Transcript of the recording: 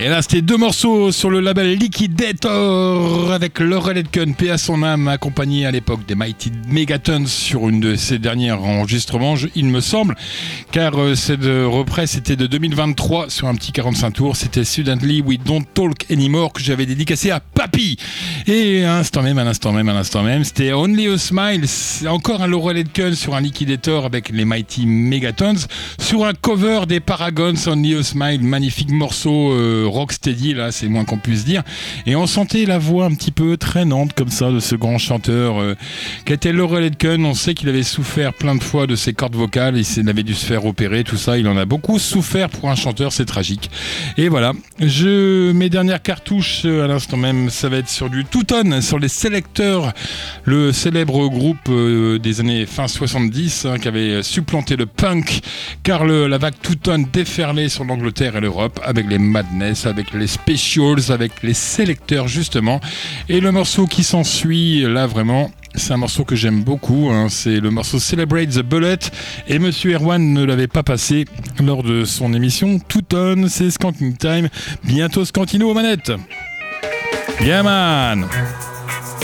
Et là, c'était deux morceaux sur le label Liquidator avec Laurel Aitken, paix à son âme, accompagné à l'époque des Mighty Megatons sur une de ses dernières enregistrements, il me semble, car cette reprise c'était de 2023 sur un petit 45 tours. C'était Suddenly We Don't Talk Anymore que j'avais dédicacé à Papy. Et à l'instant même, c'était Only a Smile, c'est encore un Laurel Aitken sur un Liquidator avec les Mighty Megatons, sur un cover des Paragons, Only a Smile, magnifique morceau rocksteady, là c'est moins qu'on puisse dire, et on sentait la voix un petit peu traînante comme ça de ce grand chanteur qu'était Laurel Aitken. On sait qu'il avait souffert plein de fois de ses cordes vocales, il avait dû se faire opérer, tout ça, il en a beaucoup souffert pour un chanteur, c'est tragique. Et voilà, mes dernières cartouches à l'instant même, ça va être sur du Two-Tone, sur les Selecteurs, le célèbre groupe des années fin 70 qui avait supplanté le punk, car la vague Two-Tone déferlait sur l'Angleterre et l'Europe avec les Madness, avec les Specials, avec les Selecteurs justement. Et le morceau qui s'ensuit, là vraiment, c'est un morceau que j'aime beaucoup, c'est le morceau Celebrate the Bullet, et Monsieur Erwan ne l'avait pas passé lors de son émission Two-Tone. C'est Skanking Time, bientôt Scantino aux manettes. Yeah man.